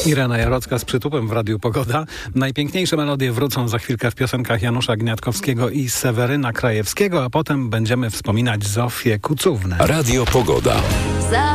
Irena Jarocka z Przytupem w Radiu Pogoda. Najpiękniejsze melodie wrócą za chwilkę w piosenkach Janusza Gniatkowskiego i Seweryna Krajewskiego, a potem będziemy wspominać Zofię Kucównę. Radio Pogoda.